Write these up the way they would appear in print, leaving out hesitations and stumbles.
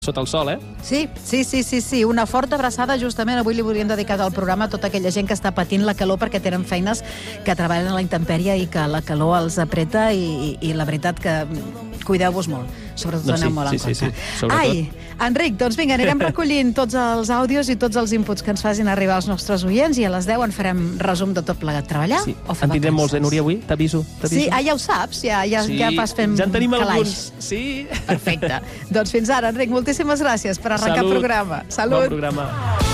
sota el sol, Sí. Una forta abraçada. Justament avui li volíem dedicar al programa a tota aquella gent que està patint la calor perquè tenen feines que treballen a la intempèrie i que la calor els apreta i la veritat que cuideu-vos molt. Sobretot aneu molt en compte. Sí. Ai, Enric, doncs vinga, anirem recollint tots els àudios i tots els inputs que ens facin arribar als nostres oients i a les 10 en farem resum de tot plegat. Treballar o fer en tindrem molts, Núria, avui? T'aviso. Sí, ja ho saps, ja vas fent ja en tenim calaix. alguns. Sí. Perfecte. Doncs fins ara, Enric, moltíssimes gràcies per arrencar el programa. Salut. Bon programa.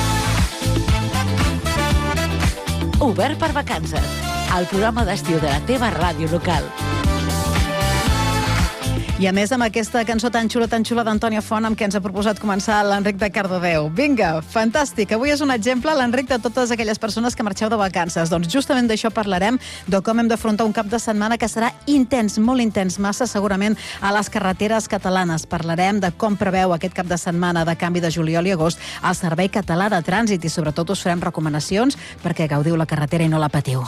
Obert per vacances, el programa d'estiu de la teva ràdio local. I a més amb aquesta cançó tan xula d'Antònia Font amb què ens ha proposat començar l'Enric de Cardedeu. Vinga, fantàstic. Avui és un exemple, l'Enric, de totes aquelles persones que marxeu de vacances. Doncs justament d'això parlarem, de com hem d'afrontar un cap de setmana que serà intens, molt intens, massa segurament a les carreteres catalanes. Parlarem de com preveu aquest cap de setmana de canvi de juliol i agost el Servei Català de Trànsit i sobretot us farem recomanacions perquè gaudiu la carretera i no la patiu.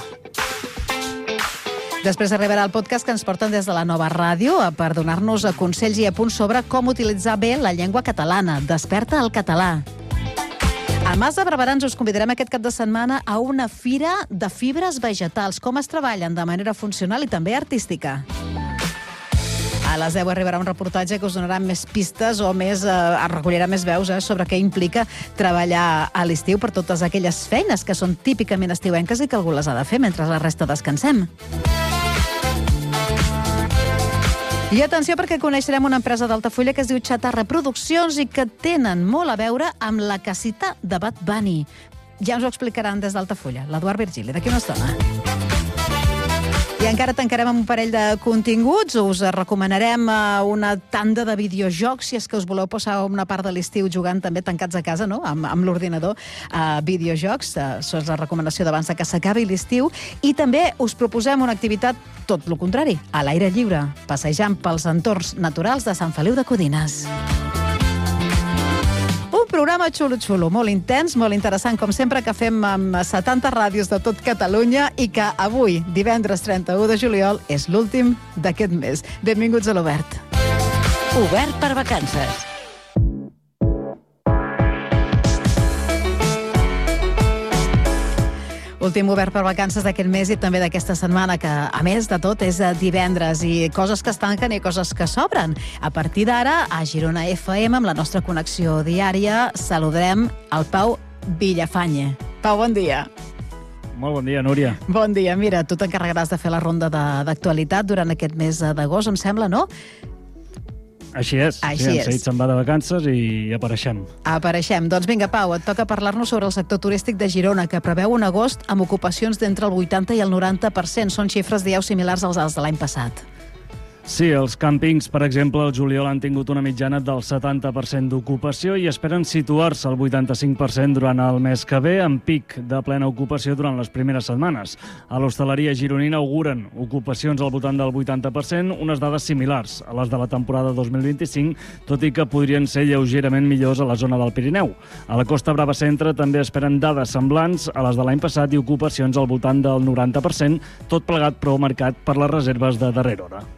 Després arribarà el podcast que ens porten des de la Nova Ràdio per donar-nos consells i apunts sobre com utilitzar bé la llengua catalana. Desperta el català. A Mas de Barberans us convidarem aquest cap de setmana a una fira de fibres vegetals, com es treballen de manera funcional i també artística. A les 10 arribarà un reportatge que us donarà més pistes o recollirà més veus sobre què implica treballar a l'estiu per totes aquelles feines que són típicament estiuenques i que algú les ha de fer mentre la resta descansem. I atenció perquè coneixerem una empresa d'Altafulla que es diu Chatarra Produccions i que tenen molt a veure amb la casita de Bad Bunny. Ja ens ho explicaran des d'Altafulla, l'Eduard Virgili, d'aquí una estona. I encara tancarem amb un parell de continguts. Us recomanarem una tanda de videojocs, si és que us voleu passar una part de l'estiu jugant també tancats a casa, no? Amb l'ordinador, videojocs. Això és la recomanació d'abans que s'acabi l'estiu. I també us proposem una activitat tot el contrari, a l'aire lliure, passejant pels entorns naturals de Sant Feliu de Codines. Un programa xulo, molt intens, molt interessant, com sempre, que fem amb 70 ràdios de tot Catalunya i que avui, divendres 31 de juliol, és l'últim d'aquest mes. Benvinguts a l'Obert. Obert per vacances. Últim obert per vacances d'aquest mes i també d'aquesta setmana, que, a més de tot, és divendres i coses que es tanquen i coses que s'obren. A partir d'ara, a Girona FM, amb la nostra connexió diària, saludarem el Pau Villafañe. Pau, bon dia. Molt bon dia, Núria. Bon dia. Mira, tu t'encarregaràs de fer la ronda d'actualitat durant aquest mes d'agost, em sembla, no? Així és. En Saïd se'n va de vacances i apareixem. Doncs vinga, Pau, et toca parlar-nos sobre el sector turístic de Girona, que preveu un agost amb ocupacions d'entre el 80 i el 90%. Són xifres, dieu, similars als alts de l'any passat. Sí, els càmpings, per exemple, el juliol han tingut una mitjana del 70% d'ocupació i esperen situar-se al 85% durant el mes que ve, amb pic de plena ocupació durant les primeres setmanes. A l'hostaleria gironina auguren ocupacions al voltant del 80%, unes dades similars a les de la temporada 2025, tot i que podrien ser lleugerament millors a la zona del Pirineu. A la Costa Brava Centre també esperen dades semblants a les de l'any passat i ocupacions al voltant del 90%, tot plegat prou marcat per les reserves de darrera hora.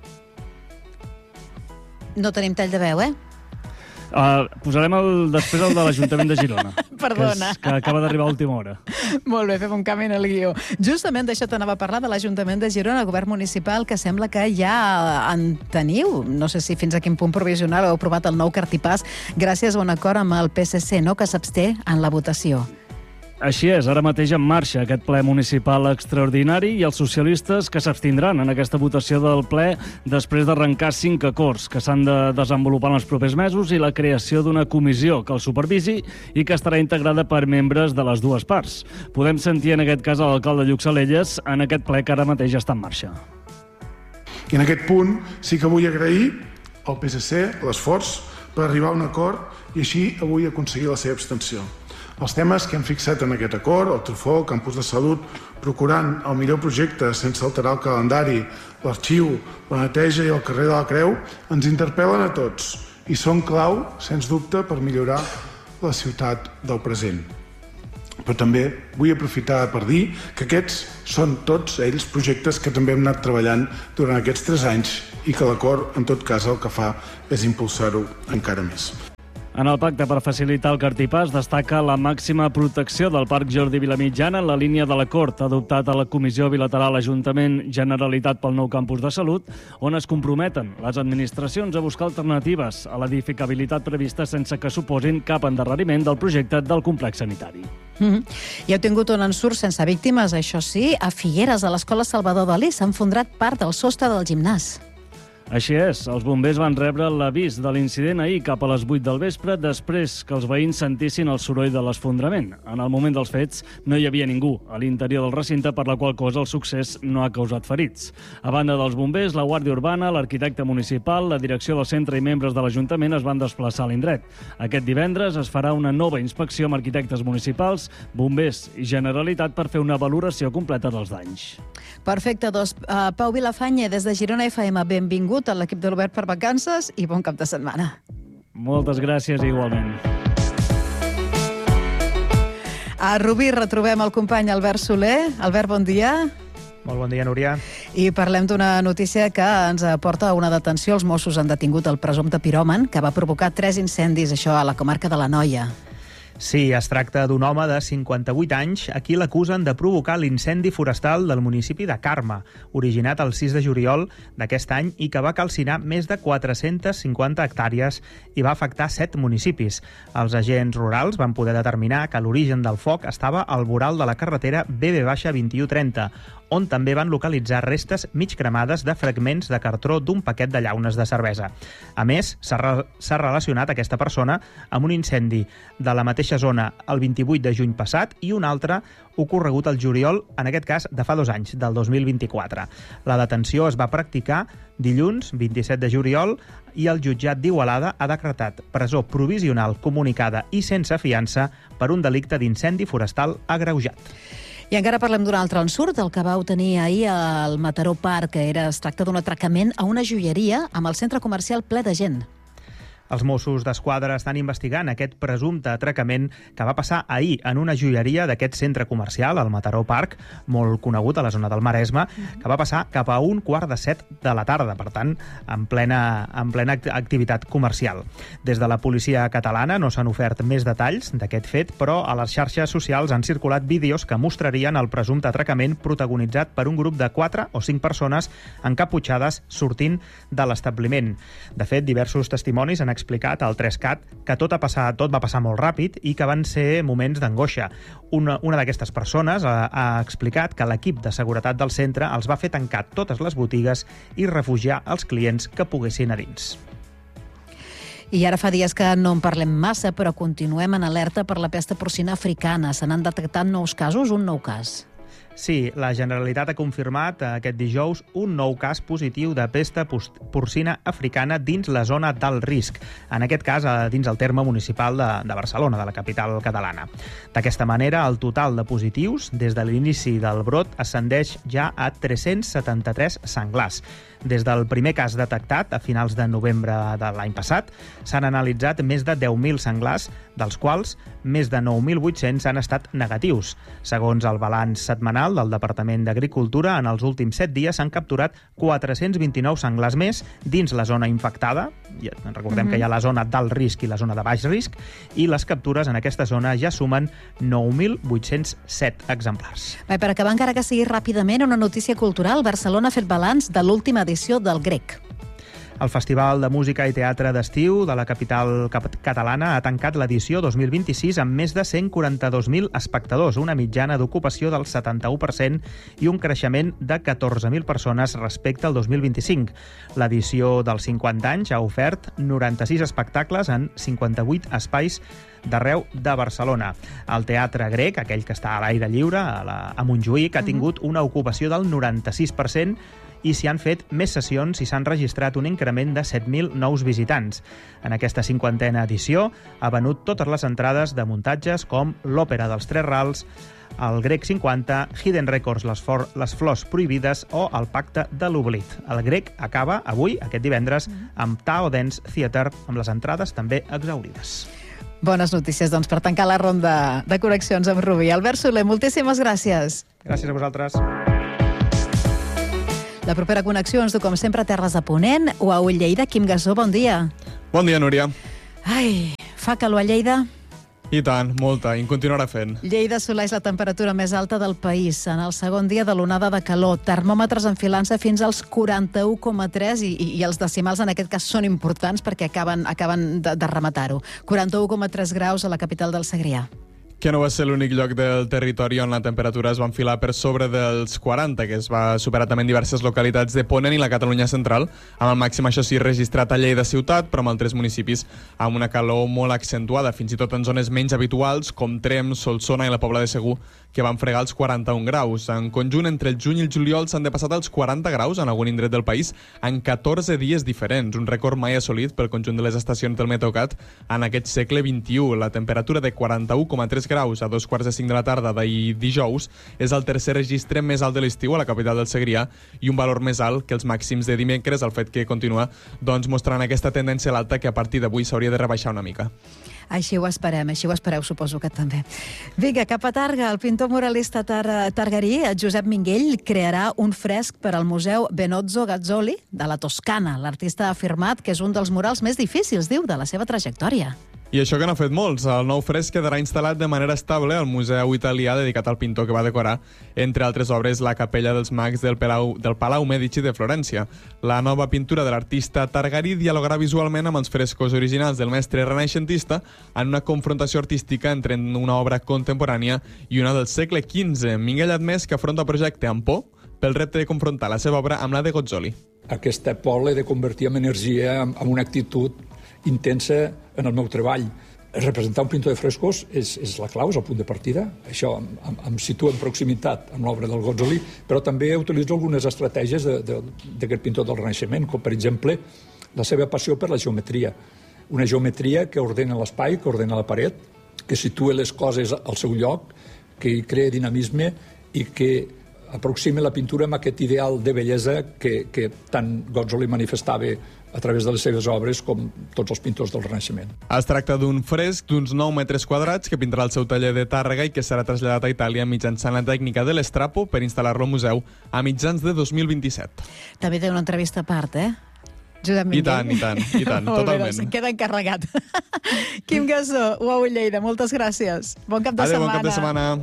No tenim tall de veu, Posarem després el de l'Ajuntament de Girona. Perdona. Que acaba d'arribar a última hora. Molt bé, fem un canvi en el guió. Justament d'això t'anava a parlar, de l'Ajuntament de Girona, el govern municipal, que sembla que ja en teniu. No sé si fins a quin punt provisional heu aprovat el nou cartipàs gràcies a un acord amb el PSC, no?, que s'absté en la votació. Així és, ara mateix en marxa aquest ple municipal extraordinari i els socialistes que s'abstindran en aquesta votació del ple després d'arrencar 5 acords que s'han de desenvolupar en els propers mesos i la creació d'una comissió que el supervisi i que estarà integrada per membres de les dues parts. Podem sentir en aquest cas l'alcalde Lluc Salelles en aquest ple que ara mateix ja està en marxa. I en aquest punt sí que vull agrair al PSC l'esforç per arribar a un acord i així avui aconseguir la seva abstenció. Els temes que hem fixat en aquest acord, el Trufó, el campus de salut, procurant el millor projecte sense alterar el calendari, l'arxiu, la neteja i el carrer de la Creu, ens interpel·len a tots i són clau, sens dubte, per millorar la ciutat del present. Però també vull aprofitar per dir que aquests són tots ells projectes que també hem anat treballant durant aquests 3 anys i que l'acord, en tot cas, el que fa és impulsar-ho encara més. En el pacte per facilitar el cartipàs destaca la màxima protecció del Parc Jordi Vilamitjana en la línia de l'acord adoptat a la Comissió Bilateral Ajuntament-Generalitat pel nou campus de salut, on es comprometen les administracions a buscar alternatives a l'edificabilitat prevista sense que suposin cap endarreriment del projecte del complex sanitari. I heu tingut un ensurt sense víctimes, això sí. A Figueres, a l'Escola Salvador Dalí, s'ha enfondrat part del sostre del gimnàs. Així és, els bombers van rebre l'avís de l'incident ahir cap a les 8 del vespre després que els veïns sentissin el soroll de l'esfondrament. En el moment dels fets no hi havia ningú a l'interior del recinte, per la qual cosa el succés no ha causat ferits. A banda dels bombers, la Guàrdia Urbana, l'arquitecte municipal, la direcció del centre i membres de l'Ajuntament es van desplaçar a l'indret. Aquest divendres es farà una nova inspecció amb arquitectes municipals, bombers i Generalitat per fer una valoració completa dels danys. Perfecte, doncs Pau Vilafany, des de Girona FM, benvingut a l'equip de l'Obert per Vacances i bon cap de setmana. Moltes gràcies igualment. A Rubí retrobem el company Albert Soler. Albert, bon dia. Molt bon dia, Núria. I parlem d'una notícia que ens aporta una detenció. Els Mossos han detingut el presumpte piròman que va provocar 3 incendis, això a la comarca de l'Anoia. Sí, es tracta d'un home de 58 anys a qui l'acusen de provocar l'incendi forestal del municipi de Carme, originat el 6 de juliol d'aquest any i que va calcinar més de 450 hectàrees i va afectar 7 municipis. Els agents rurals van poder determinar que l'origen del foc estava al voral de la carretera BB-2130, on també van localitzar restes mig cremades de fragments de cartró d'un paquet de llaunes de cervesa. A més, s'ha relacionat aquesta persona amb un incendi de la mateixa zona el 28 de juny passat i un altre ocorregut al juliol, en aquest cas de fa 2 anys, del 2024. La detenció es va practicar dilluns, 27 de juliol, i el jutjat d'Igualada ha decretat presó provisional comunicada i sense fiança per un delicte d'incendi forestal agreujat. I encara parlem d'un altre ensurt, el que vau tenir ahir al Mataró Park, que es tracta d'un atracament a una joieria amb el centre comercial ple de gent. Els Mossos d'Esquadra estan investigant aquest presumpte atracament que va passar ahir en una joieria d'aquest centre comercial, el Mataró Park, molt conegut a la zona del Maresme, que va passar cap a 6:45 de la tarda, per tant, en plena activitat comercial. Des de la policia catalana no s'han ofert més detalls d'aquest fet, però a les xarxes socials han circulat vídeos que mostrarien el presumpte atracament protagonitzat per un grup de 4 o 5 persones encaputxades sortint de l'establiment. De fet, diversos testimonis han explicat al 3CAT que tot va passar molt ràpid i que van ser moments d'angoixa. Una d'aquestes persones ha explicat que l'equip de seguretat del centre els va fer tancar totes les botigues i refugiar els clients que poguessin a dins. I ara fa dies que no en parlem massa, però continuem en alerta per la pesta porcina africana. Se n'han detectat nous casos, un nou cas. Sí, la Generalitat ha confirmat aquest dijous un nou cas positiu de pesta porcina africana dins la zona d'alt risc, en aquest cas dins el terme municipal de Barcelona, de la capital catalana. D'aquesta manera, el total de positius des de l'inici del brot ascendeix ja a 373 senglars. Des del primer cas detectat, a finals de novembre de l'any passat, s'han analitzat més de 10.000 senglars, dels quals més de 9.800 han estat negatius. Segons el balanç setmanal del Departament d'Agricultura, en els últims 7 dies s'han capturat 429 senglars més dins la zona infectada. Recordem que hi ha la zona d'alt risc i la zona de baix risc, i les captures en aquesta zona ja sumen 9.807 exemplars. Bé, per acabar, encara que sigui ràpidament, una notícia cultural. Barcelona ha fet balanç de l'última edició del Grec. El Festival de Música i Teatre d'Estiu de la capital catalana ha tancat l'edició 2026 amb més de 142.000 espectadors, una mitjana d'ocupació del 71% i un creixement de 14.000 persones respecte al 2025. L'edició dels 50 anys ha ofert 96 espectacles en 58 espais d'arreu de Barcelona. El Teatre Grec, aquell que està a l'aire lliure, a Montjuïc, ha tingut una ocupació del 96%, i s'hi han fet més sessions i s'han registrat un increment de 7.000 nous visitants. En aquesta 50a edició ha venut totes les entrades de muntatges com l'Òpera dels Tres Rals, el Grec 50, Hidden Records, les Flors Prohibides o el Pacte de l'Oblit. El Grec acaba avui, aquest divendres, amb Tao Dance Theatre, amb les entrades també exhaurides. Bones notícies, doncs, per tancar la ronda de connexions amb Rubí. Albert Soler, moltíssimes gràcies. Gràcies a vosaltres. La propera connexió ens du, com sempre, a Terres de Ponent o a Lleida. Quim Gasó, bon dia. Bon dia, Núria. Ai, Fa calor a Lleida? I tant, molta, i en continuarà fent. Lleida assoleix la temperatura més alta del país en el segon dia de l'onada de calor. Termòmetres enfilant-se fins als 41,3 i els decimals en aquest cas són importants perquè acaben de rematar-ho. 41,3 graus a la capital del Segrià. Que no va ser l'únic lloc del territori on la temperatura es va enfilar per sobre dels 40, que es va superar també en diverses localitats de Ponent i la Catalunya central, amb el màxim, això sí, registrat a Lleida ciutat, però amb altres municipis amb una calor molt accentuada, fins i tot en zones menys habituals, com Tremp, Solsona i la Pobla de Segur, que van fregar els 41 graus. En conjunt, entre el juny i el juliol s'han depassat els 40 graus en algun indret del país en 14 dies diferents, un rècord mai assolit pel conjunt de les estacions del Meteocat en aquest segle XXI. La temperatura de 41,3 graus a 2:45 de la tarda d'ahir dijous és el tercer registre més alt de l'estiu a la capital del Segrià i un valor més alt que els màxims de dimecres, el fet que continua mostrant aquesta tendència a l'alta que a partir d'avui s'hauria de rebaixar una mica. Així ho espereu, suposo que també. Vinga, cap a Targa, el pintor muralista targarí, Josep Minguell, crearà un fresc per al Museu Benozzo Gazzoli de la Toscana. L'artista ha afirmat que és un dels murals més difícils, diu, de la seva trajectòria. I això que n'ha fet molts. El nou fresc quedarà instal·lat de manera estable al Museu Italià dedicat al pintor que va decorar, entre altres obres, la Capella dels Mags del Palau Medici de Florència. La nova pintura de l'artista targarí dialogarà visualment amb els frescos originals del mestre renaixentista en una confrontació artística entre una obra contemporània i una del segle XV. Minguell ha admès que afronta el projecte amb por pel repte de confrontar la seva obra amb la de Gozzoli. Aquesta por l'he de convertir en energia, en una actitud intensa en el meu treball. Representar un pintor de frescos és la clau, és el punt de partida. Això em situa en proximitat amb l'obra del Gozzoli, però també utilitzo algunes estratègies d'aquest pintor del Renaixement, com per exemple la seva passió per la geometria. Una geometria que ordena l'espai, que ordena la paret, que situa les coses al seu lloc, que hi crea dinamisme i que aproxima la pintura amb aquest ideal de bellesa que tant Gozzoli manifestava a través de les seves obres com tots els pintors del Renaixement. Es tracta d'un fresc d'uns 9 metres quadrats que pintarà el seu taller de Tàrrega i que serà traslladat a Itàlia mitjançant la tècnica de l'estrapo per instal·lar-lo al museu a mitjans de 2027. També té una entrevista a part, Josep Minguell. I tant, totalment. Se'n queda encarregat. Quim Gassó, UAU Lleida, moltes gràcies. Bon cap de setmana. Bon cap de setmana.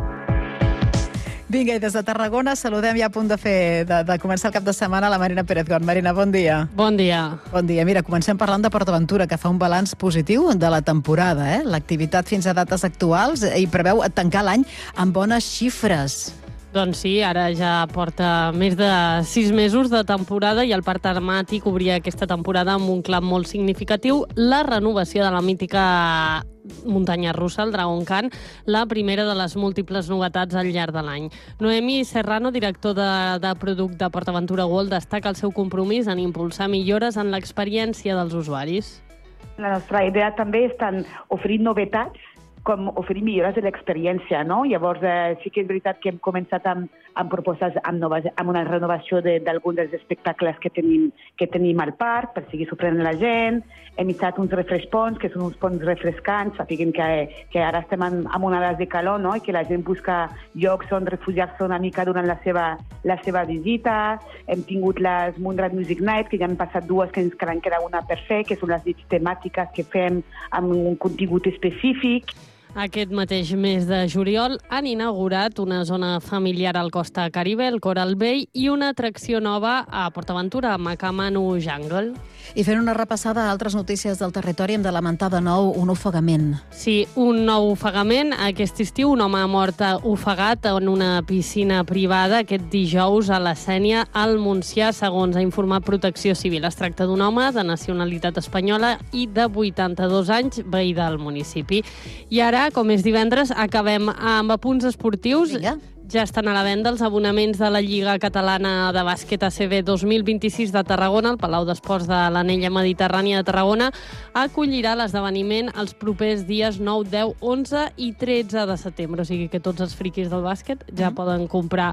Vinga, i des de Tarragona saludem ja a punt de començar el cap de setmana la Marina Pérez-Gon. Marina, bon dia. Bon dia. Bon dia. Mira, comencem parlant de PortAventura, que fa un balanç positiu de la temporada. L'activitat fins a dates actuals i preveu tancar l'any amb bones xifres. Doncs sí, ara ja porta més de 6 mesos de temporada i el parc temàtic obria aquesta temporada amb un clam molt significatiu, la renovació de la mítica muntanya russa, el Dragon Khan, la primera de les múltiples novetats al llarg de l'any. Noemi Serrano, director de producte de PortAventura World, destaca el seu compromís en impulsar millores en l'experiència dels usuaris. La nostra idea també és tant oferir novetats com oferir millores de l'experiència, no? Llavors, sí que és veritat que hem començat amb propostes, amb una renovació d'alguns dels espectacles que tenim al parc, per seguir sorprenent la gent. Hem instal·lat uns refresh ponts, que són uns ponts refrescants, sapiguem que ara estem en onades de calor, no? I que la gent busca llocs on refugiar-se una mica durant la seva visita. Hem tingut les Moonrat Music Night, que ja han passat dues, que ens queda una per fer, que són les nits temàtiques que fem amb un contingut específic. Aquest mateix mes de juliol han inaugurat una zona familiar al Costa Caribe, el Coral Bay, i una atracció nova a PortAventura, Macamanu Jungle. I fent una repassada a altres notícies del territori, hem de lamentar de nou un ofegament. Sí, un nou ofegament. Aquest estiu un home ha mort ofegat en una piscina privada aquest dijous a la Sénia, al Montsià, segons ha informat Protecció Civil. Es tracta d'un home de nacionalitat espanyola i de 82 anys, veí del municipi. I ara, com és divendres, acabem amb apunts esportius. Vinga. Ja estan a la venda els abonaments de la Lliga Catalana de Bàsquet ACB 2026 de Tarragona. El Palau d'Esports de l'Anella Mediterrània de Tarragona acollirà l'esdeveniment els propers dies 9, 10, 11 i 13 de setembre. O sigui que tots els friquis del bàsquet ja poden comprar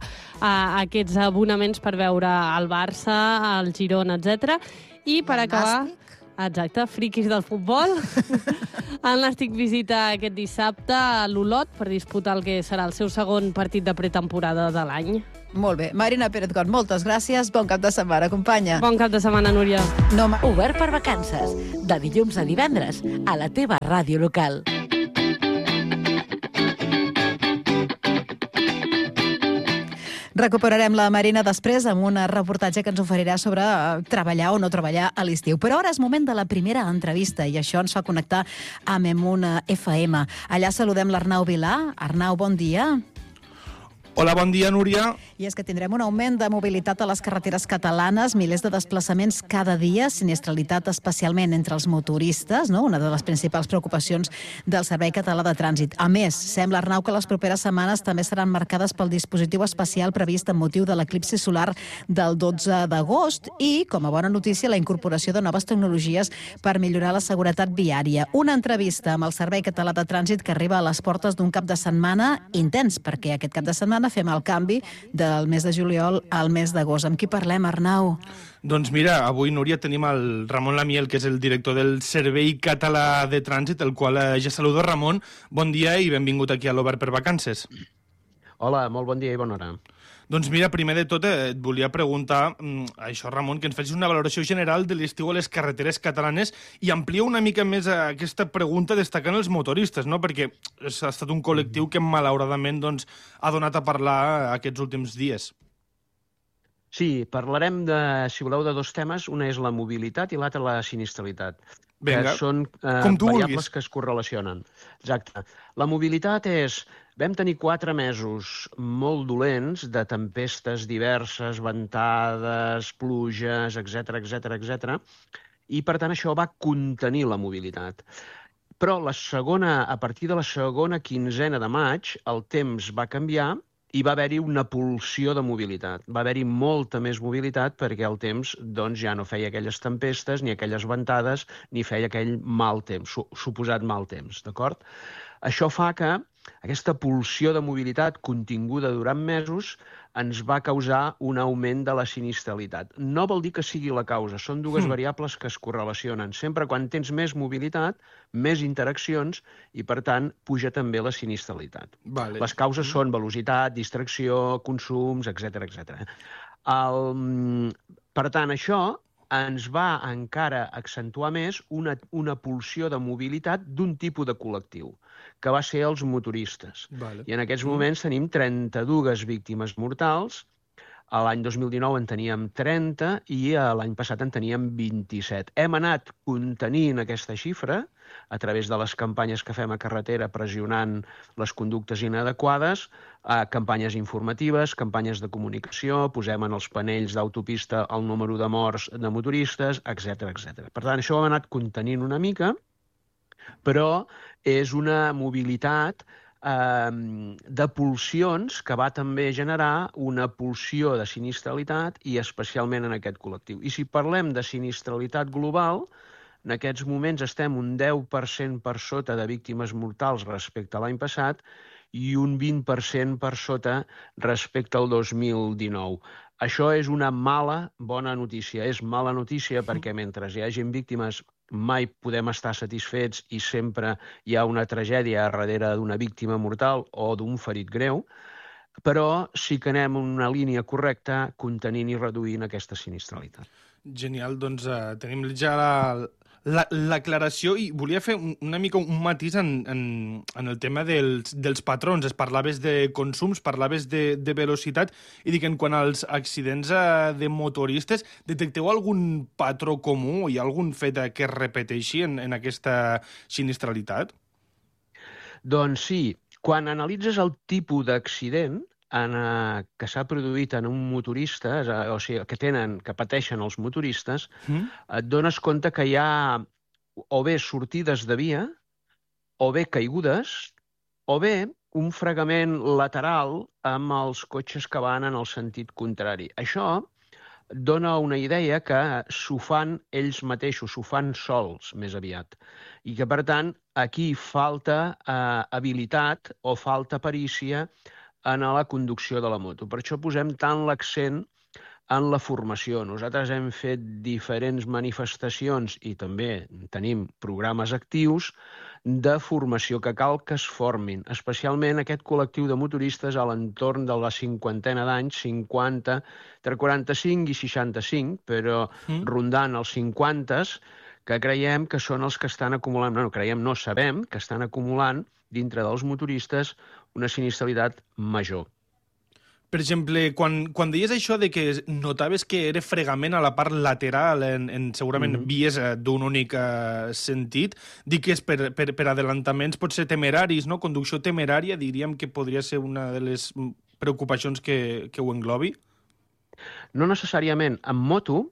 aquests abonaments per veure el Barça, el Girona, etc. I per acabar... Exacte, friquis del futbol. El Nàstic visita aquest dissabte a l'Olot per disputar el que serà el seu segon partit de pretemporada de l'any. Molt bé. Marina Pérez-Got, moltes gràcies. Bon cap de setmana, companya. Bon cap de setmana, Núria. Obert per vacances, de dilluns a divendres, a la teva ràdio local. Recuperarem la Marina després amb un reportatge que ens oferirà sobre treballar o no treballar a l'estiu. Però ara és moment de la primera entrevista i això ens fa connectar amb Emuna FM. Allà saludem l'Arnau Vilà. Arnau, bon dia. Hola, bon dia, Núria. I és que tindrem un augment de mobilitat a les carreteres catalanes, milers de desplaçaments cada dia, sinistralitat especialment entre els motoristes, no? Una de les principals preocupacions del Servei Català de Trànsit. A més, sembla, Arnau, que les properes setmanes també seran marcades pel dispositiu especial previst amb motiu de l'eclipsi solar del 12 d'agost i, com a bona notícia, la incorporació de noves tecnologies per millorar la seguretat viària. Una entrevista amb el Servei Català de Trànsit que arriba a les portes d'un cap de setmana intens, perquè aquest cap de setmana fem el canvi del mes de juliol al mes d'agost. Amb qui parlem, Arnau? Doncs mira, avui, Núria, tenim el Ramon Lamiel, que és el director del Servei Català de Trànsit, el qual ja saludo. Ramon, bon dia i benvingut aquí a l'Obert per Vacances. Hola, molt bon dia i bona hora. Doncs mira, primer de tot et volia preguntar això, Ramon, que ens facis una valoració general de l'estiu a les carreteres catalanes i amplia una mica més aquesta pregunta destacant els motoristes, no? Perquè ha estat un col·lectiu que malauradament doncs, ha donat a parlar aquests últims dies. Sí, parlarem, si voleu, de dos temes. Una és la mobilitat i l'altra la sinistralitat. Vinga, que són variables que es correlacionen. Exacte. La mobilitat és... Vam tenir 4 mesos molt dolents de tempestes diverses, ventades, pluges, etc. I, per tant, això va contenir la mobilitat. Però a partir de la segona quinzena de maig, el temps va canviar i va haver-hi una pulsió de mobilitat. Va haver-hi molta més mobilitat perquè el temps doncs, ja no feia aquelles tempestes, ni aquelles ventades, ni feia aquell mal temps, suposat mal temps, d'acord? Això fa que aquesta pulsió de mobilitat continguda durant mesos ens va causar un augment de la sinistralitat. No vol dir que sigui la causa, són dues variables que es correlacionen. Sempre quan tens més mobilitat, més interaccions i, per tant, puja també la sinistralitat. Vale. Les causes són velocitat, distracció, consums, etc. Per tant, això ens va encara accentuar més una pulsió de mobilitat d'un tipus de col·lectiu, que va ser els motoristes. Vale. I en aquests moments tenim 32 víctimes mortals. A l'any 2019 en teníem 30 i l'any passat en teníem 27. Hem anat contenint aquesta xifra a través de les campanyes que fem a carretera pressionant les conductes inadequades, campanyes informatives, campanyes de comunicació, posem en els panells d'autopista el número de morts de motoristes, etc. Per tant, això ho hem anat contenint una mica, però és una mobilitat de pulsions que va també generar una pulsió de sinistralitat i especialment en aquest col·lectiu. I si parlem de sinistralitat global, en aquests moments estem un 10% per sota de víctimes mortals respecte a l'any passat i un 20% per sota respecte al 2019. Això és una bona notícia. És mala notícia perquè mentre hi hagi víctimes mai podem estar satisfets i sempre hi ha una tragèdia darrere d'una víctima mortal o d'un ferit greu, però sí que anem en una línia correcta contenint i reduint aquesta sinistralitat. Genial, doncs tenim ja l'aclaració i volia fer una mica un matís en el tema dels patrons. Es parlaves de consums, parlaves de velocitat i dic, en quant als accidents de motoristes, detecteu algun patró comú? Hi ha algun fet que es repeteixi en aquesta sinistralitat? Doncs sí. Quan analitzes el tipus d'accident que s'ha produït en un motorista, o sigui, que pateixen els motoristes, et dones compte que hi ha o bé sortides de via, o bé caigudes, o bé un fregament lateral amb els cotxes que van en el sentit contrari. Això dona una idea que s'ho fan ells mateixos, s'ho fan sols més aviat. I que, per tant, aquí falta habilitat o falta perícia en la conducció de la moto. Per això posem tant l'accent en la formació. Nosaltres hem fet diferents manifestacions i també tenim programes actius de formació que cal que es formin, especialment aquest col·lectiu de motoristes a l'entorn de la 50ena d'anys, 50, entre 45 i 65, però rondant els 50s, que creiem que són els que estan acumulant, no, sabem que estan acumulant dintre dels motoristes una sinistralitat major. Per exemple, quan deies això de que notaves que era fregament a la part lateral en segurament vies d'un únic sentit, dic que és per adelantaments potser temeraris, no? Conducció temerària, diríem que podria ser una de les preocupacions que ho englobi? No necessàriament. En moto,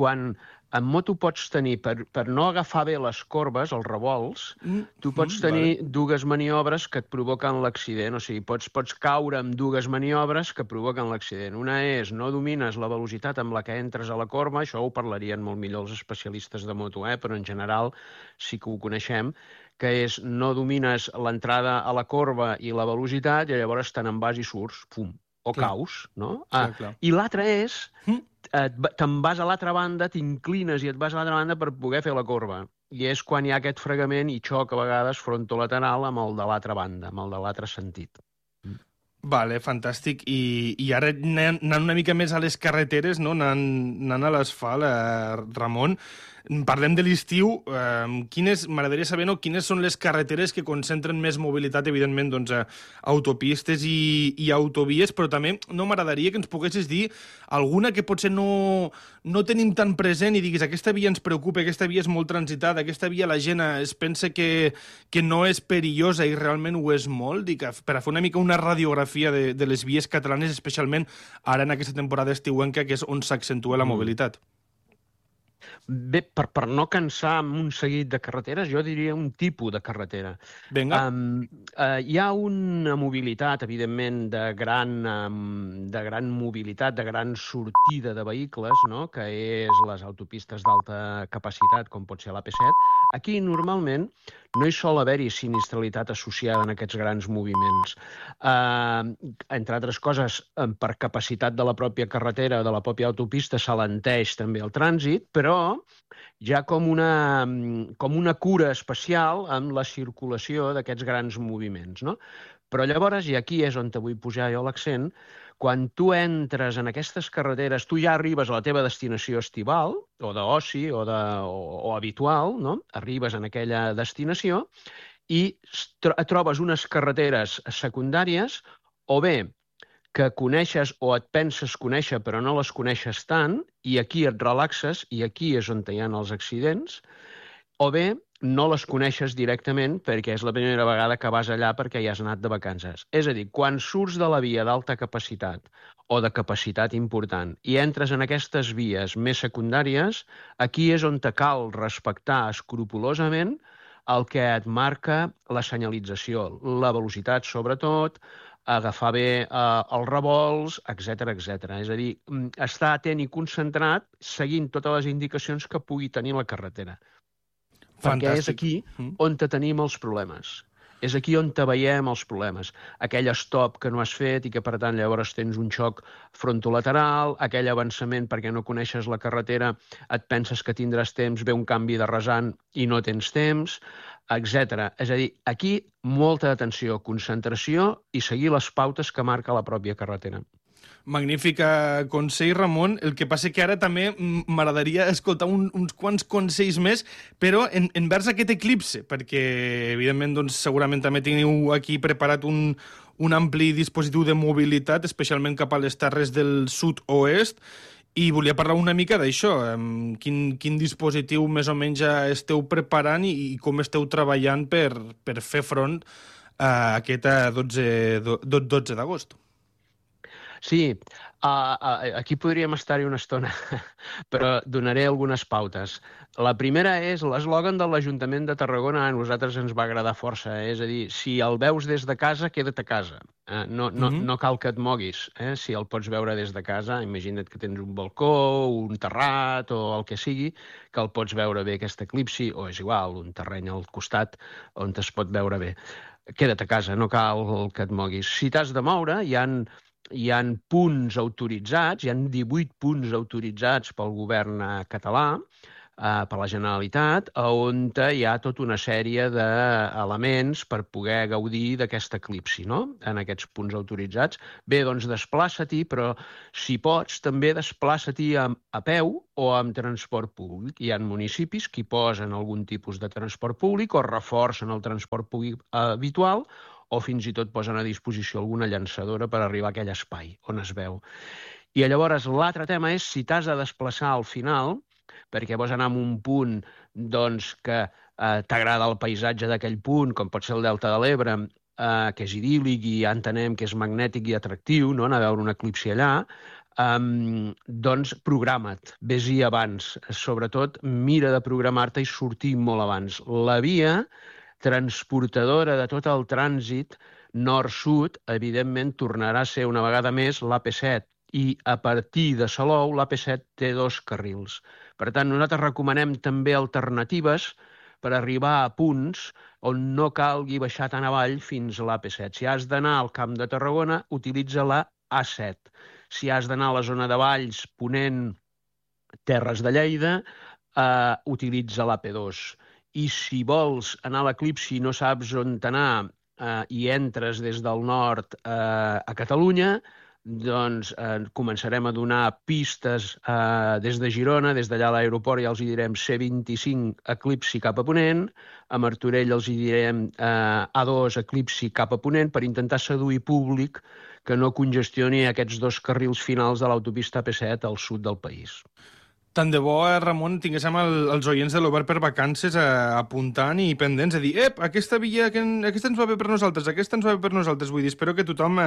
en moto pots tenir, per no agafar bé les corbes, els revolts, tu pots tenir dues maniobres que et provoquen l'accident. O sigui, pots caure amb dues maniobres que provoquen l'accident. Una és, no domines la velocitat amb la que entres a la corba, això ho parlarien molt millor els especialistes de moto, però en general sí que ho coneixem, que és no domines l'entrada a la corba i la velocitat i llavors te'n vas i surts, pum, o caus, no? I l'altra és te'n vas a l'altra banda, t'inclines i et vas a l'altra banda per poder fer la corba. I és quan hi ha aquest fregament i xoc a vegades frontolateral amb el de l'altra banda, amb el de l'altre sentit. Vale, fantàstic. I ara anant una mica més a les carreteres, no? Anant a l'asfalt, Ramon, parlem de l'estiu. M'agradaria saber quines són les carreteres que concentren més mobilitat, evidentment, doncs, autopistes i autovies, però també m'agradaria que ens poguessis dir alguna que potser no tenim tan present i diguis aquesta via ens preocupa, aquesta via és molt transitada, aquesta via la gent es pensa que no és perillosa i realment ho és molt, per a fer una mica una radiografia de les vies catalanes, especialment ara en aquesta temporada estiuenca, que és on s'accentua la mobilitat. Bé, per no cansar amb un seguit de carreteres, jo diria un tipus de carretera. Vinga. Hi ha una mobilitat, evidentment, de gran mobilitat, de gran sortida de vehicles, no? Que és les autopistes d'alta capacitat, com pot ser l'AP7. Aquí, normalment, no hi sol haver-hi sinistralitat associada en aquests grans moviments. Entre altres coses, per capacitat de la pròpia carretera o de la pròpia autopista s'alenteix també el trànsit, però hi ha com una cura especial amb la circulació d'aquests grans moviments, no? Però llavors, i aquí és on te vull posar jo l'accent, quan tu entres en aquestes carreteres, tu ja arribes a la teva destinació estival, o d'oci, o habitual, no? Arribes en aquella destinació i trobes unes carreteres secundàries, o bé que coneixes o et penses conèixer però no les coneixes tant, i aquí et relaxes, i aquí és on hi ha els accidents, o bé no les coneixes directament perquè és la primera vegada que vas allà perquè hi has anat de vacances. És a dir, quan surts de la via d'alta capacitat o de capacitat important i entres en aquestes vies més secundàries, aquí és on te cal respectar escrupolosament el que et marca la senyalització, la velocitat sobretot, agafar bé els revolts, etc. És a dir, estar atent i concentrat seguint totes les indicacions que pugui tenir la carretera. Perquè és aquí on tenim els problemes. És aquí on veiem els problemes. Aquell stop que no has fet i que, per tant, llavors tens un xoc frontolateral, aquell avançament perquè no coneixes la carretera, et penses que tindràs temps, ve un canvi de rasant i no tens temps, etc. És a dir, aquí molta atenció, concentració i seguir les pautes que marca la pròpia carretera. Magnífic consell, Ramon. El que passa que ara també m'agradaria escoltar uns quants consells més, però envers aquest eclipse, perquè, evidentment, doncs, segurament també teniu aquí preparat un ampli dispositiu de mobilitat, especialment cap a les terres del sud-oest, i volia parlar una mica d'això. Quin dispositiu més o menys ja esteu preparant i com esteu treballant per fer front a aquest 12 d'agost? Sí, aquí podríem estar-hi una estona, però donaré algunes pautes. La primera és l'eslògan de l'Ajuntament de Tarragona, a nosaltres ens va agradar força, és a dir, si el veus des de casa, queda't a casa. No cal que et moguis. Si el pots veure des de casa, imagina't que tens un balcó, un terrat o el que sigui, que el pots veure bé aquest eclipsi, o és igual, un terreny al costat on es pot veure bé. Queda't a casa, no cal que et moguis. Si t'has de moure, hi ha hi ha punts autoritzats, hi ha 18 punts autoritzats pel govern català, per la Generalitat, on hi ha tota una sèrie d'elements per poder gaudir d'aquest eclipsi, no?, en aquests punts autoritzats. Bé, doncs desplaça-t'hi, però si pots, també desplaça-t'hi a peu o amb transport públic. Hi ha municipis que hi posen algun tipus de transport públic o reforcen el transport públic habitual o fins i tot posen a disposició alguna llançadora per arribar a aquell espai on es veu. I llavors l'altre tema és si t'has de desplaçar al final, perquè vols anar a un punt que t'agrada el paisatge d'aquell punt, com pot ser el Delta de l'Ebre, que és idíl·lic i ja entenem que és magnètic i atractiu, no?, anar a veure un eclipsi allà, doncs programa't, vés-hi abans. Sobretot, mira de programar-te i sortir molt abans. La via transportadora de tot el trànsit nord-sud, evidentment, tornarà a ser una vegada més l'AP7, i a partir de Salou l'AP7 té 2 carrils. Per tant, nosaltres recomanem també alternatives per arribar a punts on no calgui baixar tan avall fins a l'AP7. Si has d'anar al Camp de Tarragona, utilitza la A7. Si has d'anar a la zona de Valls, Ponent, Terres de Lleida, utilitza l'AP2. I si vols anar a l'eclipsi i no saps on anar i entres des del nord a Catalunya, doncs començarem a donar pistes des de Girona, des d'allà a l'aeroport ja els hi direm C25 eclipsi cap a Ponent, a Martorell els hi direm A2 eclipsi cap a Ponent, per intentar seduir públic que no congestioni aquests 2 carrils finals de l'autopista AP7 al sud del país. Tant de bo, Ramon, tinguéssim els oients de l'Obert per Vacances apuntant i pendents, a dir, aquesta via, aquesta ens va bé per nosaltres, aquesta ens va bé per nosaltres. Vull dir, espero que tothom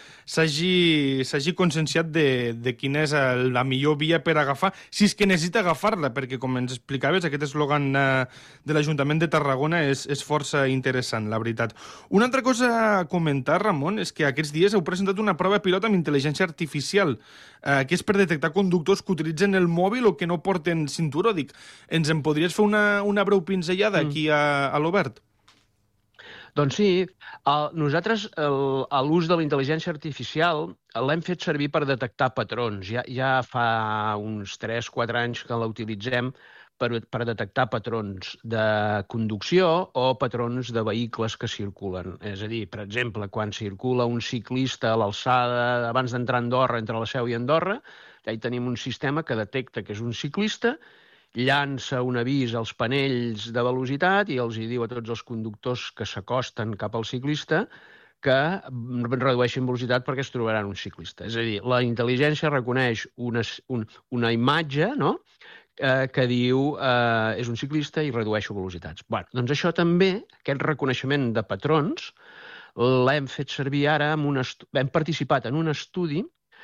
s'hagi conscienciat de quina és la millor via per agafar, si és que necessita agafar-la, perquè, com ens explicaves, aquest eslògan de l'Ajuntament de Tarragona és força interessant, la veritat. Una altra cosa a comentar, Ramon, és que aquests dies heu presentat una prova pilot amb intel·ligència artificial, que és per detectar conductors que utilitzen el mòbil o que no porten cinturó. Dic, ens en podries fer una breu pinzellada aquí a l'Obert? Doncs sí, nosaltres l'ús de la intel·ligència artificial l'hem fet servir per detectar patrons. Ja fa uns 3-4 anys que l'utilitzem per detectar patrons de conducció o patrons de vehicles que circulen. És a dir, per exemple, quan circula un ciclista a l'alçada abans d'entrar a Andorra, entre la Seu i Andorra, ja hi tenim un sistema que detecta que és un ciclista, llança un avís als panells de velocitat i els hi diu a tots els conductors que s'acosten cap al ciclista que redueixin velocitat perquè es trobaran un ciclista. És a dir, la intel·ligència reconeix una imatge, no?, que diu és un ciclista i redueixo velocitats. Bé, doncs això també, aquest reconeixement de patrons, l'hem fet servir ara, hem participat en un estudi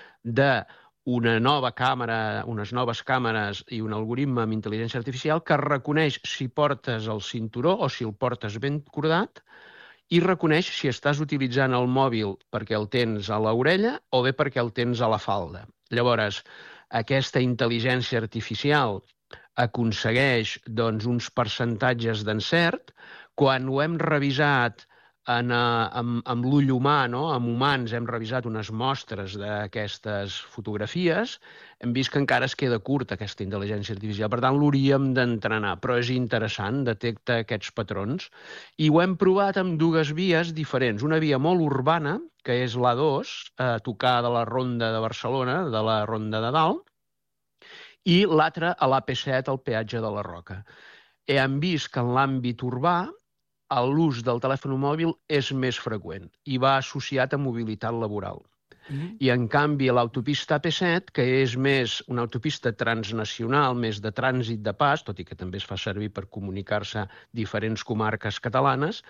d'una nova càmera, unes noves càmeres i un algoritme amb intel·ligència artificial que reconeix si portes el cinturó o si el portes ben cordat i reconeix si estàs utilitzant el mòbil perquè el tens a l'orella o bé perquè el tens a la falda. Llavors, aquesta intel·ligència artificial aconsegueix uns percentatges d'encert. Quan ho hem revisat amb l'ull humà, amb humans, hem revisat unes mostres d'aquestes fotografies, hem vist que encara es queda curta aquesta intel·ligència artificial. Per tant, l'hauríem d'entrenar, però és interessant, detecta aquests patrons. I ho hem provat amb 2 vies diferents. Una via molt urbana, que és l'A2, a tocar de la Ronda de Barcelona, de la Ronda de Dalt, i l'altra a l'AP7, al peatge de la Roca. Hem vist que en l'àmbit urbà l'ús del telèfon mòbil és més freqüent i va associat a mobilitat laboral. I, en canvi, l'autopista AP7, que és més una autopista transnacional, més de trànsit de pas, tot i que també es fa servir per comunicar-se a diferents comarques catalanes,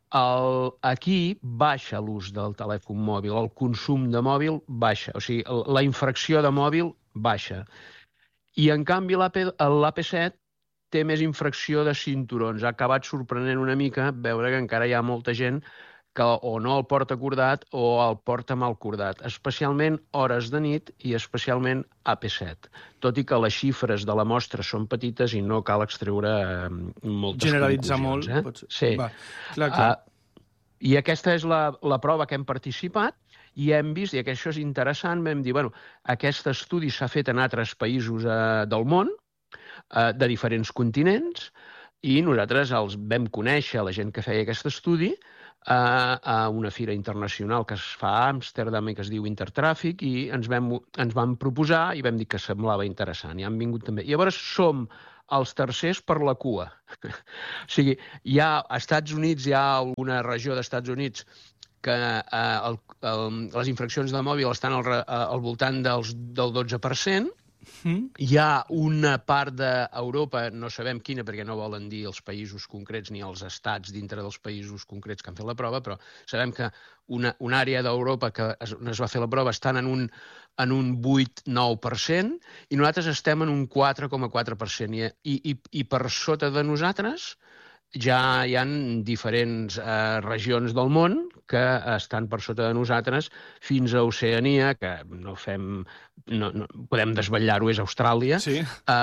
aquí baixa l'ús del telèfon mòbil, el consum de mòbil baixa, o sigui, la infracció de mòbil baixa. I, en canvi, l'AP7 té més infracció de cinturons. Ha acabat sorprenent una mica veure que encara hi ha molta gent que o no el porta cordat o el porta mal cordat, especialment hores de nit i especialment AP7, tot i que les xifres de la mostra són petites i no cal extreure moltes generalitzar conclusions. molt, potser. Sí. Va, clar. I aquesta és la prova que hem participat I hem vist, i que això és interessant, vam dir, bueno, aquest estudi s'ha fet en altres països del món, de diferents continents, i nosaltres els vam conèixer, la gent que feia aquest estudi, a una fira internacional que es fa a Amsterdam i que es diu Intertràfic, i ens vam proposar i vam dir que semblava interessant, i han vingut també. I llavors som els tercers per la cua. O sigui, als Estats Units hi ha alguna regió dels Estats Units que les infraccions de mòbil estan al voltant del 12%. Hi ha una part d'Europa, no sabem quina perquè no volen dir els països concrets ni els estats dintre dels països concrets que han fet la prova, però sabem que una àrea d'Europa on es va fer la prova estan en un 8-9% i nosaltres estem en un 4,4%. I per sota de nosaltres ja hi ha diferents regions del món que estan per sota de nosaltres fins a Oceania, que no podem desvetllar-ho, és Austràlia. Sí.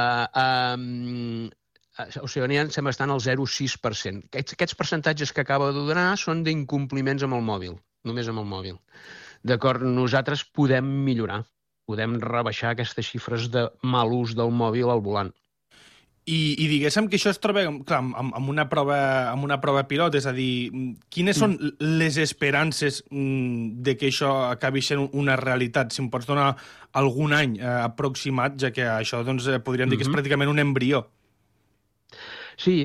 Oceania em sembla que estan al 0,6%. Aquests percentatges que acaba de donar són d'incompliments amb el mòbil, només amb el mòbil. D'acord, nosaltres podem millorar, podem rebaixar aquestes xifres de mal ús del mòbil al volant. I diguéssim que això es troba, clar, amb una prova pilot, és a dir, quines són les esperances de que això acabi sent una realitat? Si em pots donar algun any aproximat, ja que això podríem dir que és pràcticament un embrió. Sí,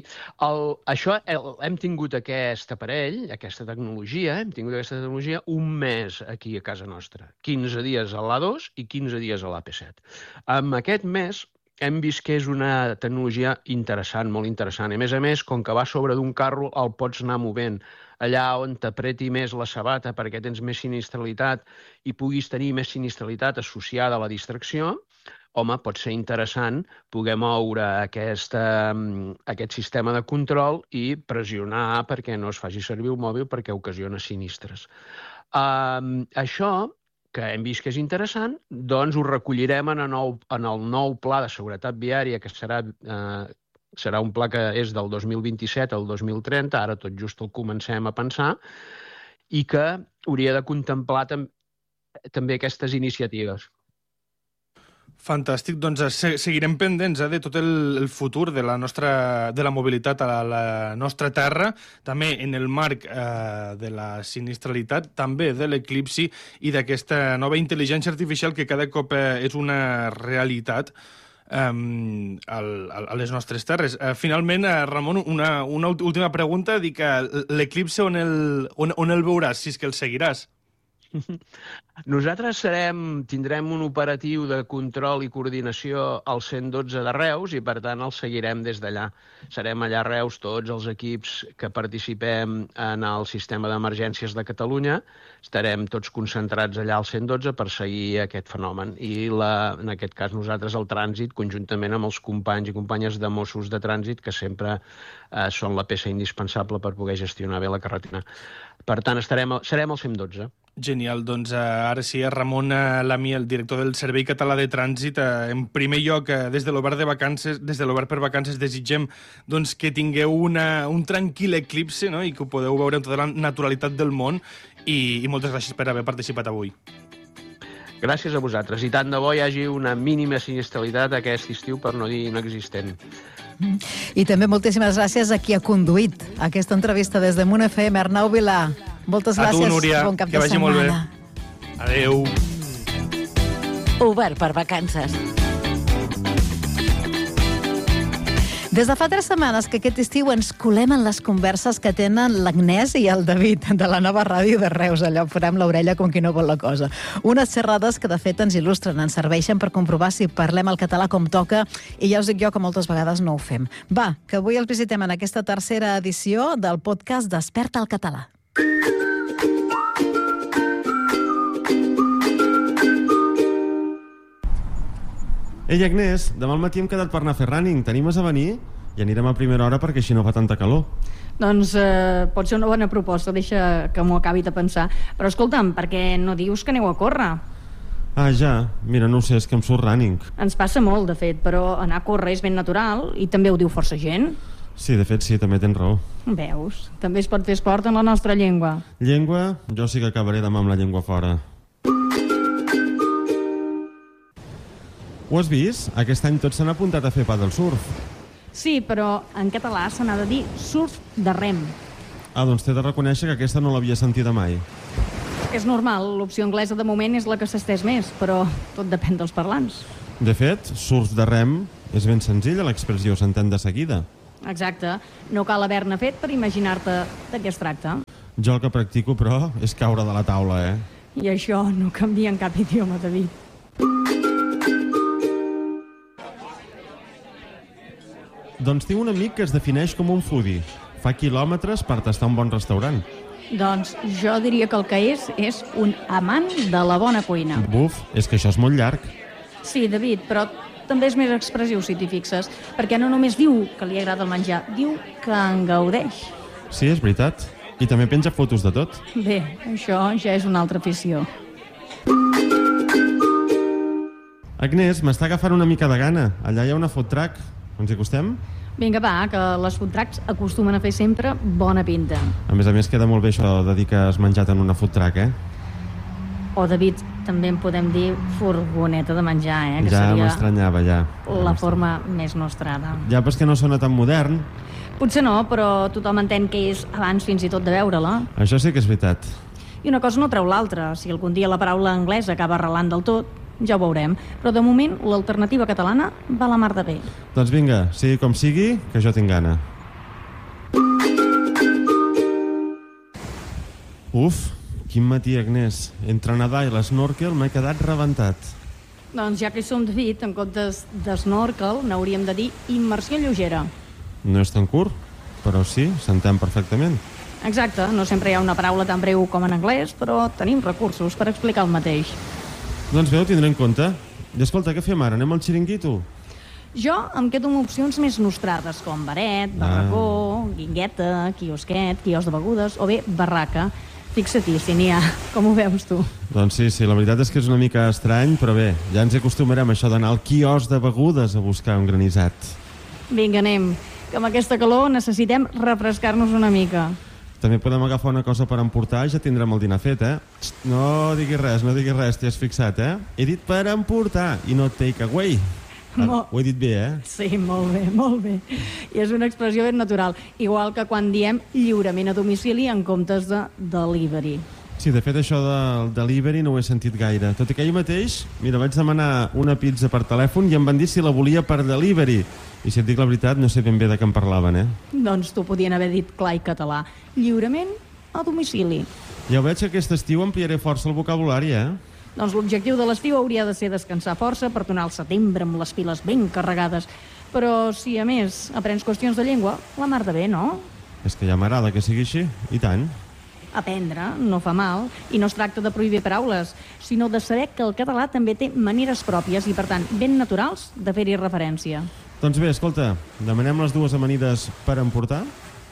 hem tingut aquest aparell, aquesta tecnologia, un mes aquí a casa nostra. 15 dies a l'A2 i 15 dies a l'AP7. En aquest mes hem vist que és una tecnologia interessant, molt interessant. A més, com que va sobre d'un carro, el pots anar movent. Allà on t'apreti més la sabata perquè tens més sinistralitat i puguis tenir més sinistralitat associada a la distracció, home, pot ser interessant poder moure aquest sistema de control i pressionar perquè no es faci servir el mòbil perquè ocasiona sinistres. Això, que hem vist que és interessant, doncs ho recollirem en el nou pla de seguretat viària, que serà un pla que és del 2027 al 2030, ara tot just el comencem a pensar, i que hauria de contemplar també aquestes iniciatives. Fantàstic, doncs seguirem pendents de tot el futur de la mobilitat a la nostra terra, també en el marc de la sinistralitat, també de l'eclipsi i d'aquesta nova intel·ligència artificial que cada cop és una realitat a les nostres terres. Finalment, Ramon, una última pregunta, dic que l'eclipsi on el veuràs, si és que el seguiràs? Nosaltres tindrem un operatiu de control i coordinació al 112 de Reus i, per tant, el seguirem des d'allà. Serem allà a Reus tots els equips que participem en el sistema d'emergències de Catalunya. Estarem tots concentrats allà al 112 per seguir aquest fenomen. I, en aquest cas, nosaltres el trànsit, conjuntament amb els companys i companyes de Mossos de Trànsit, que sempre són la peça indispensable per poder gestionar bé la carretera. Per tant, serem al 112. Genial, doncs ara sí, Ramon Lamí, el director del Servei Català de Trànsit. En primer lloc, des de l'Obert per Vacances, desitgem que tingueu un tranquil eclipsi, no? I que ho podeu veure amb tota la naturalitat del món, i moltes gràcies per haver participat avui. Gràcies a vosaltres, i tant de bo hi hagi una mínima sinistralitat aquest estiu, per no dir inexistent. I també moltíssimes gràcies a qui ha conduït aquesta entrevista des de Munt FM, Arnau Vilà. Moltes gràcies. A tu, Núria, bon cap que vagi molt bé. Adéu. Obert per Vacances. Des de fa 3 setmanes que aquest estiu ens colem en les converses que tenen l'Agnès i el David de la nova ràdio de Reus. Allò farem l'orella com qui no vol la cosa. Unes xerrades que de fet ens il·lustren, ens serveixen per comprovar si parlem el català com toca, i ja us dic jo que moltes vegades no ho fem. Va, que avui els visitem en aquesta tercera edició del podcast Desperta el Català. Ei, Agnès, demà al matí hem quedat per anar a fer running. T'animes a venir? I anirem a primera hora perquè així no fa tanta calor. Doncs pot ser una bona proposta, deixa que m'ho acabi de pensar. Però escolta'm, per què no dius que aneu a córrer? Ah, ja. Mira, no ho sé, és que em surt running. Ens passa molt, de fet, però anar a córrer és ben natural i també ho diu força gent. Sí, de fet sí, també tens raó. Veus? També es pot fer esport en la nostra llengua. Llengua? Jo sí que acabaré demà amb la llengua fora. Ho has vist? Aquest any tots s'han apuntat a fer paddle surf. Sí, però en català se n'ha de dir surf de rem. Doncs t'he de reconèixer que aquesta no l'havia sentida mai. És normal, l'opció anglesa de moment és la que s'estès més, però tot depèn dels parlants. De fet, surf de rem és ben senzilla, l'expressió s'entén de seguida. Exacte, no cal haver-ne fet per imaginar-te de què es tracta. Jo el que practico, però, és caure de la taula, I això no canvia en cap idioma, David. Doncs tinc un amic que es defineix com un foodie. Fa quilòmetres per tastar un bon restaurant. Doncs jo diria que el que és un amant de la bona cuina. Buf, és que això és molt llarg. Sí, David, però també és més expressiu, si t'hi fixes, perquè no només diu que li agrada el menjar, diu que en gaudeix. Sí, és veritat. I també penja fotos de tot. Bé, això ja és una altra afició. Agnès, m'està agafant una mica de gana. Allà hi ha una food truck. Ens hi acostem? Vinga, va, que les food trucks acostumen a fer sempre bona pinta. A més, queda molt bé això de dir que has menjat en una food truck, O, David, també en podem dir furgoneta de menjar, que ja seria m'estranyava, ja. La forma més nostrada. Ja, però és que no sona tan modern. Potser no, però tothom entén que és abans fins i tot de veure-la. Això sí que és veritat. I una cosa no treu l'altra. Si algun dia la paraula anglesa acaba arrelant del tot, ja ho veurem. Però de moment l'alternativa catalana va la mar de bé. Doncs vinga, sigui com sigui, que jo tinc gana. Uf, quin matí, Agnès. Entre nedar i l'esnorkel m'he quedat rebentat. Doncs ja que hi som, David, en comptes d'esnorkel n'hauríem de dir immersió lleugera. No és tan curt, però sí, s'entén perfectament. Exacte, no sempre hi ha una paraula tan breu com en anglès, però tenim recursos per explicar el mateix. Doncs bé, ho tindré en compte. I escolta, què fem ara? Anem al xiringuito? Jo em quedo amb opcions més nostrades, com baret, barracó, guingueta, quiosquet, quios de begudes, o bé barraca. Fixa-t'hi, si n'hi ha. Com ho veus tu? Doncs sí, la veritat és que és una mica estrany, però bé, ja ens acostumarem a això d'anar al quios de begudes a buscar un granissat. Vinga, anem, que amb aquesta calor necessitem refrescar-nos una mica. També podem agafar una cosa per emportar i ja tindrem el dinar fet, No diguis res, t'hi has fixat, He dit per emportar i no take away. Ho he dit bé, Sí, molt bé, molt bé. I és una expressió ben natural, igual que quan diem lliurament a domicili en comptes de delivery. Sí, de fet, això del delivery no ho he sentit gaire. Tot i que ahir mateix, mira, vaig demanar una pizza per telèfon i em van dir si la volia per delivery. I si et dic la veritat, no sé ben bé de què em parlaven, Doncs t'ho podien haver dit clar i català. Lliurament a domicili. Ja ho veig que aquest estiu ampliaré força el vocabulari, Doncs l'objectiu de l'estiu hauria de ser descansar força per tornar al setembre amb les piles ben carregades. Però si, a més, aprens qüestions de llengua, la mar de bé, no? És que ja m'agrada que sigui així, i tant. Aprendre no fa mal, i no es tracta de prohibir paraules, sinó de saber que el català també té maneres pròpies i, per tant, ben naturals de fer-hi referència. Doncs bé, escolta, demanem les dues amanides per emportar?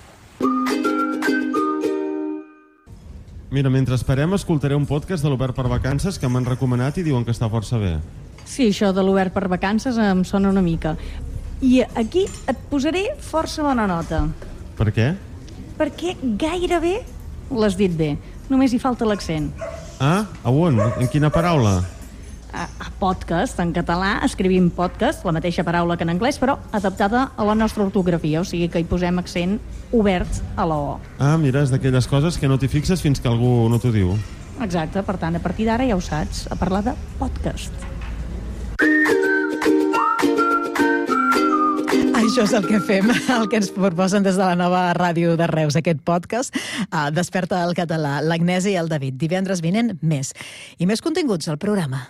Mira, mentre esperem, escoltaré un podcast de l'Obert per Vacances que m'han recomanat i diuen que està força bé. Sí, això de l'Obert per Vacances em sona una mica. I aquí et posaré força bona nota. Per què? Perquè gairebé l'has dit bé. Només hi falta l'accent. A on? En quina paraula? A podcast, en català, escrivim podcast, la mateixa paraula que en anglès, però adaptada a la nostra ortografia, o sigui que hi posem accent obert a la O. Mira, és d'aquelles coses que no t'hi fixes fins que algú no t'ho diu. Exacte, per tant, a partir d'ara ja ho saps, a parlar de podcast. Això és el que fem, el que ens proposen des de la nova ràdio de Reus, aquest podcast, Desperta el català, l'Agnès i el David. Divendres vinent, més. I més continguts al programa.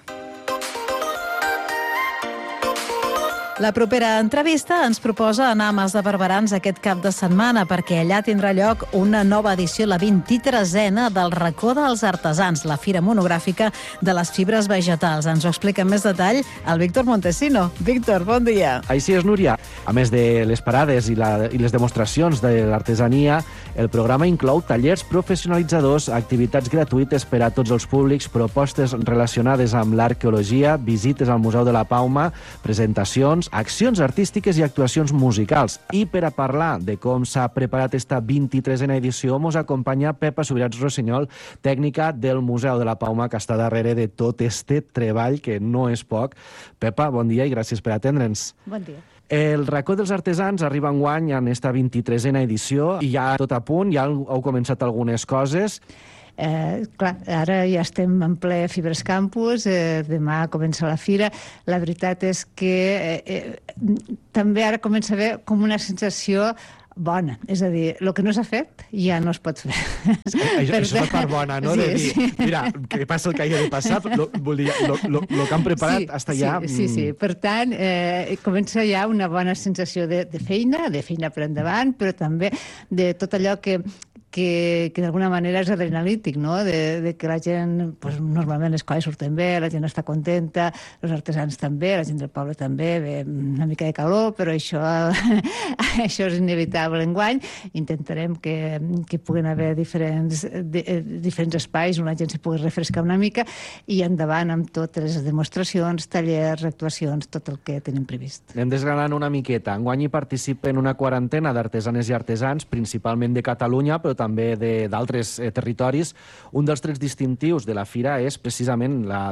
La propera entrevista ens proposa anar a Mas de Barberans aquest cap de setmana perquè allà tindrà lloc una nova edició, la 23a del Racó dels Artesans, la fira monogràfica de les fibres vegetals. Ens ho explica en més detall el Víctor Montesino. Víctor, bon dia. Així és, Núria. A més de les parades i les demostracions de l'artesania, el programa inclou tallers professionalitzadors, activitats gratuïtes per a tots els públics, propostes relacionades amb l'arqueologia, visites al Museu de la Pauma, presentacions, accions artístiques i actuacions musicals. I per a parlar de com s'ha preparat esta 23a edició, mos acompanya Pepa Subirats Rossinyol, tècnica del Museu de la Pauma, que està darrere de tot este treball, que no és poc. Pepa, bon dia i gràcies per atendre'ns. Bon dia. El racó dels artesans arriba enguany en esta 23a edició i ja tot a punt, ja heu començat algunes coses. Clar, ara ja estem en ple Fibres Campus, demà comença la fira. La veritat és que també ara comença a haver com una sensació bona, és a dir, el que no s'ha fet ja no es pot fer. Això és la part bona, no? De dir, mira, que passa el que hagi de passar, vol dir, el que han preparat està ja... Sí. Per tant, comença ja una bona sensació de feina per endavant, però també de tot allò que d'alguna manera és adrenalític, no? De que la gent, pues, normalment les coses surten bé, la gent està contenta, els artesans també, la gent del poble també, ve una mica de calor, però això és inevitable enguany. Intentarem que puguen haver diferents espais on la gent s'hi pugui refrescar una mica i endavant amb totes les demostracions, tallers, actuacions, tot el que tenim previst. Anem desgranant una miqueta. Enguany hi participen una quarantena d'artesanes i artesans, principalment de Catalunya, però també d'altres territoris. Un dels trets distintius de la fira és precisament la